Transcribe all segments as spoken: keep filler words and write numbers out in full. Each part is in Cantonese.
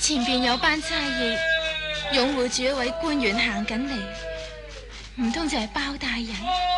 前邊有班差役擁護住一位官員行緊嚟，唔通就係包大人？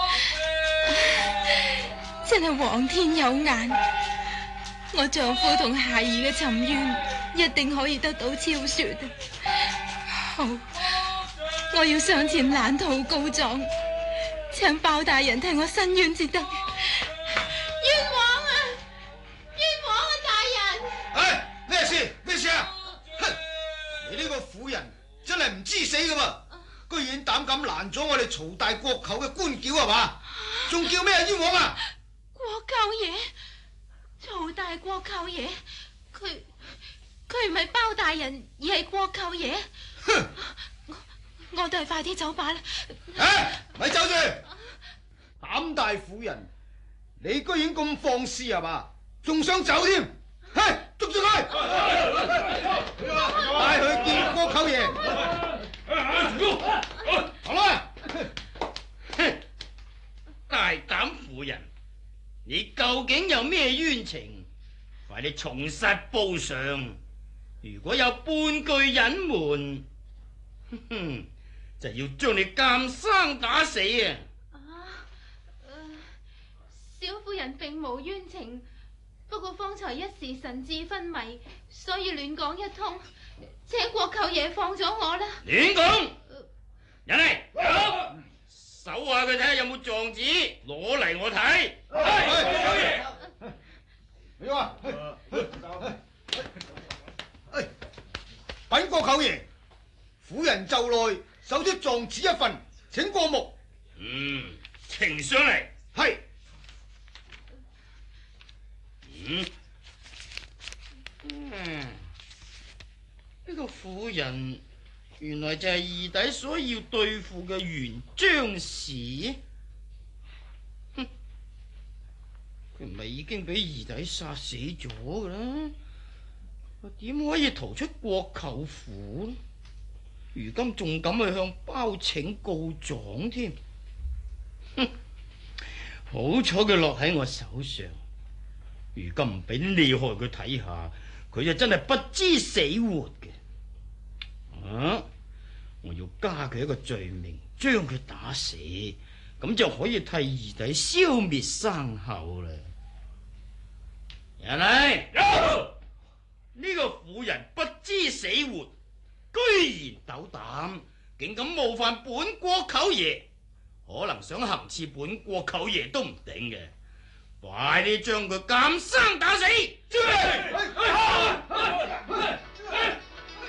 真係皇天有眼，我丈夫同孩兒嘅沉冤一定可以得到昭雪。好，我要上前攬肚告狀，請包大人替我伸冤至得。冤枉啊！冤枉啊！大人！ 哎，咩事？咩事啊？哼！你呢個婦人真係唔知死噶噃，居然膽敢攔咗我哋曹大國舅嘅官轎係嘛？仲叫咩冤枉啊？ 國舅爺，曹大國舅爺，佢佢唔係包大人，而係國舅爺。 哼！ 我我都係快啲走吧啦。 哎，咪走住！膽大婦人，你居然咁放肆係嘛？仲想走添？嘿，捉住佢！帶佢見國舅爺。好啦！ 哼！大膽婦人，你究竟有咩冤情？快啲從實報上。如果有半句隱瞞，哼哼，就要將你監生打死啊！ 啊，呃，小婦人並無冤情，不過方才一時神志昏迷，所以亂講一通，請國舅爺放咗我啦。 亂講！人嚟，有搜下佢睇下有冇狀紙，攞嚟我睇。係， 你話，稟國舅爺，婦人就來搜出狀紙一份，請過目。 嗯，呈上嚟。 係。 嗯，嗯，呢個婦人原來就係二弟所要對付嘅袁張氏。哼，佢唔係已經俾二弟殺死咗噶啦？點可以逃出國舅府呢？如今仲敢去向包拯告狀添？哼！好彩佢落喺我手上，如今唔俾厲害佢睇下，佢就真係不知死活嘅。啊！我要加佢一個罪名，將佢打死，咁就可以替二弟消滅生口啦。人嚟！有！呢個婦人不知死活，居然斗膽，竟敢冒犯本國舅爺，可能想行刺本國舅爺都唔定嘅。快啲將佢監生打死！